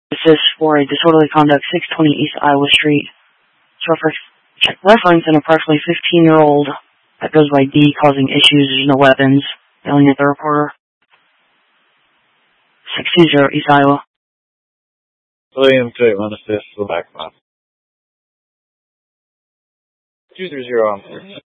This is for a disorderly conduct, 620 East Iowa Street. Reference an approximately 15-year-old that goes by D causing issues using no weapons, yelling at the reporter. 620 East Iowa. William 281 assist, the back 5. 230 on 3.